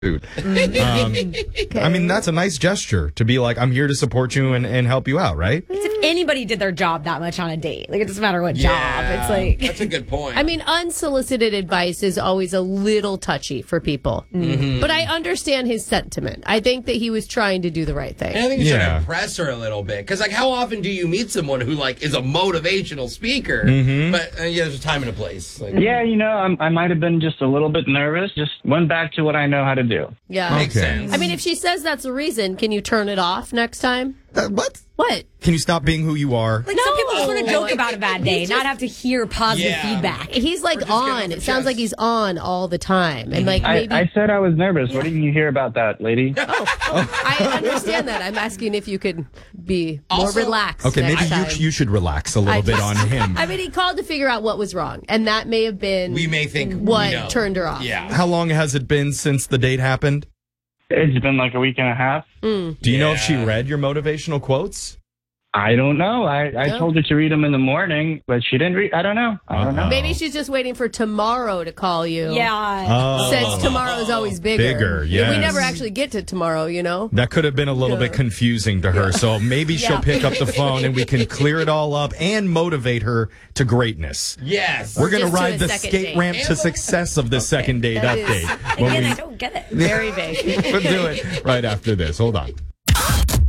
food. I mean, that's a nice gesture to be like, I'm here to support you and help you out, right? If anybody did their job that much on a date, like it doesn't matter what job. It's like that's a good point. I mean, unsolicited advice is always a little touchy for people. But I understand his sentiment. I think that he was trying to do the right thing. And I think he's trying to impress her a little bit. Because, like, how often do you meet someone who, like, is a motivational speaker? But, there's a time and a place. Like, yeah, I might have been just a little bit nervous. Just went back to what I know how to do. Yeah. Makes sense. I mean, if she says that's the reason, can you turn it off next time? What? What? Can you stop being who you are? Like some people just want to joke about a bad day, not have to hear positive feedback. He's like on. It sounds like he's on all the time. And like maybe I said I was nervous. What did you hear about that, lady? I understand that. I'm asking if you could be more relaxed. Okay, next maybe time. you should relax a little bit on him. I mean, he called to figure out what was wrong, and that may have been we may think what turned her off. Yeah. How long has it been since the date happened? It's been like a week and a half. Do you know if she read your motivational quotes? I don't know. I told her to read them in the morning, but she didn't read. I don't know. Maybe she's just waiting for tomorrow to call you. Yeah. Since tomorrow is always bigger. Bigger, yes. We never actually get to tomorrow, That could have been a little bit confusing to her. So maybe she'll pick up the phone and we can clear it all up and motivate her to greatness. Yes. We're going Just to to ride a the second skate date. ramp to success of the second date That update. is- Again, I don't get it. Very big. We'll do it right after this. Hold on.